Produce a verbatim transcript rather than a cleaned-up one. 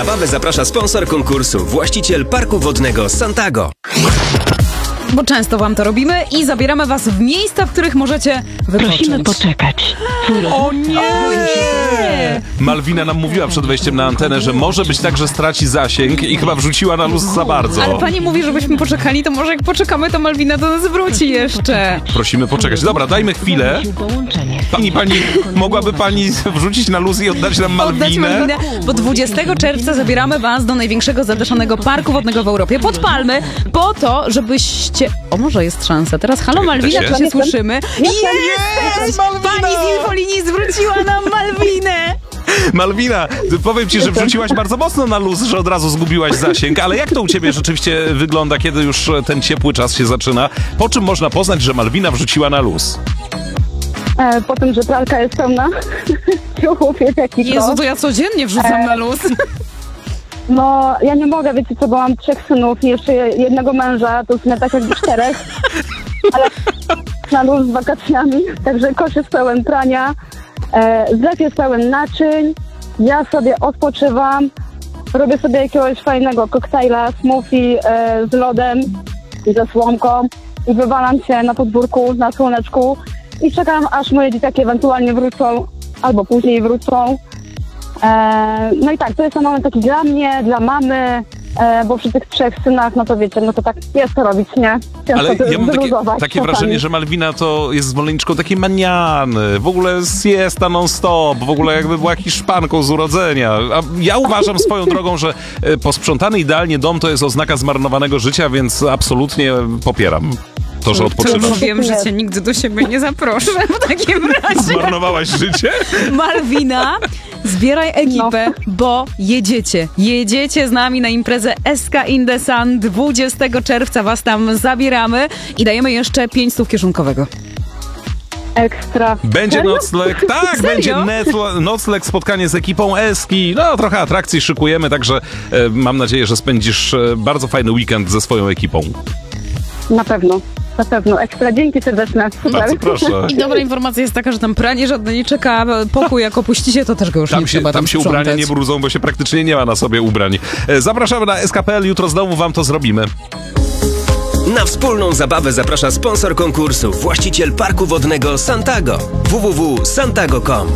zabawę zaprasza sponsor konkursu, właściciel parku wodnego Santago. Bo często wam to robimy i zabieramy was w miejsca, w których możecie wypocząć. Prosimy poczekać. O nie! Malwina nam mówiła przed wejściem na antenę, że może być tak, że straci zasięg i chyba wrzuciła na luz za bardzo. Ale pani mówi, żebyśmy poczekali, to może jak poczekamy, to Malwina do nas wróci jeszcze. Prosimy poczekać. Dobra, dajmy chwilę. Pani, pani, mogłaby pani wrzucić na luz i oddać nam Malwinę? Oddać Malwinę, bo dwudziestego czerwca zabieramy was do największego zadaszonego parku wodnego w Europie, pod Palmy, po to, żebyście... O, może jest szansa. Teraz halo Malwina, się? czy się słyszymy? Jest! Jest, Malwina! Pani z infolinii zwróciła nam Malwinę! Malwina, powiem ci, że wrzuciłaś bardzo mocno na luz, że od razu zgubiłaś zasięg, ale jak to u ciebie rzeczywiście wygląda, kiedy już ten ciepły czas się zaczyna? Po czym można poznać, że Malwina wrzuciła na luz? E, po tym, że pralka jest pełna ciuchów, jest jakiś Jezu, to ja codziennie wrzucam na luz. No, ja nie mogę, wiecie co, bo mam trzech synów i jeszcze jednego męża, to w sumie tak jakby czterech, ale na luz z wakacjami, także kosz jest pełen prania, e, zlew jest pełen naczyń, ja sobie odpoczywam, robię sobie jakiegoś fajnego koktajla, smoothie e, z lodem i ze słomką i wywalam się na podwórku, na słoneczku i czekam, aż moje dzieciaki ewentualnie wrócą, albo później wrócą. E, no i tak, to jest ten moment taki dla mnie, dla mamy, e, bo przy tych trzech synach, no to wiecie, no to tak jest to robić, nie? Ciężko Ale to ja mam takie, wyluzować takie czasami. wrażenie, że Malwina to jest zwolenniczką takiej maniany, w ogóle siesta non stop, w ogóle jakby była hiszpanką z urodzenia. A ja uważam swoją drogą, że e, posprzątany idealnie dom to jest oznaka zmarnowanego życia, więc absolutnie popieram to, że odpoczywasz. To wiem, że cię nigdy do siebie nie zaproszę w takim razie. Zmarnowałaś życie? Malwina, zbieraj ekipę, No. bo jedziecie. Jedziecie z nami na imprezę S K in the Sun. dwudziestego czerwca was tam zabieramy i dajemy jeszcze pięć stów kieszonkowego. Ekstra. Będzie Serio? nocleg, tak, Serio? będzie netlo, nocleg, spotkanie z ekipą Eski, no trochę atrakcji szykujemy, także e, mam nadzieję, że spędzisz e, bardzo fajny weekend ze swoją ekipą. Na pewno, na pewno. Ekstra, dzięki serdeczne. Super. Bardzo proszę. I dobra informacja jest taka, że tam pranie żadne nie czeka, pokój jak opuścicie, to też go już Tam nie się, trzeba tam tam się ubrania sprzątać. nie brudzą, bo się praktycznie nie ma na sobie ubrań. E, Zapraszamy na S K P L, jutro znowu wam to zrobimy. Na wspólną zabawę zaprasza sponsor konkursu, właściciel parku wodnego Santago. w w w kropka santago kropka com